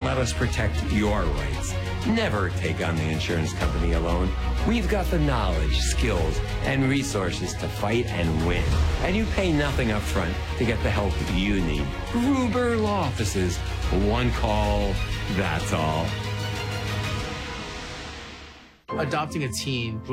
Let us protect your rights. Never take on the insurance company alone. We've got the knowledge, skills, and resources to fight and win. And you pay nothing up front to get the help you need. Gruber Law Offices. One call, that's all. Adopting a teen